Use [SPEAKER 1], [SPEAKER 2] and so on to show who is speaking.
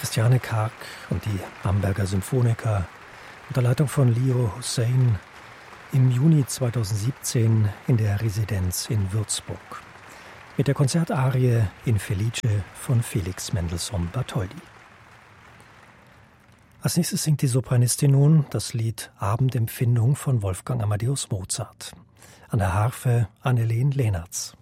[SPEAKER 1] Christiane Karg und die Bamberger Symphoniker unter Leitung von Leo Hussein im Juni 2017 in der Residenz in Würzburg mit der Konzertarie In Felice von Felix Mendelssohn Bartholdy. Als nächstes singt die Sopranistin nun das Lied Abendempfindung von Wolfgang Amadeus Mozart. An der Harfe Anneleen Lehnertz.